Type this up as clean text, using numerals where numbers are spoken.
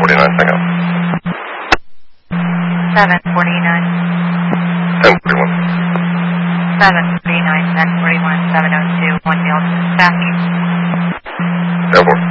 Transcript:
seconds. 749. 1041. 749, 1041, 702, 1 Nielsen, traffic. Airport.